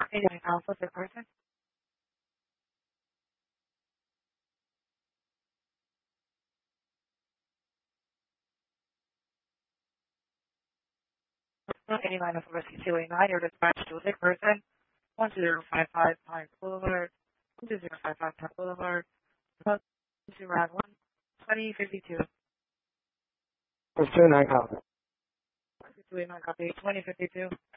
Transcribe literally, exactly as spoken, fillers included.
eighty-nine Alpha, third person. eighty-nine Alpha, Rescue two eighty-nine, you're dispatched to a sick person. one two zero five five Pine Boulevard. one two zero five five Pine Boulevard. To round one, twenty fifty-two. It's two nine Alpha. two eighty-nine, copy, twenty fifty-two.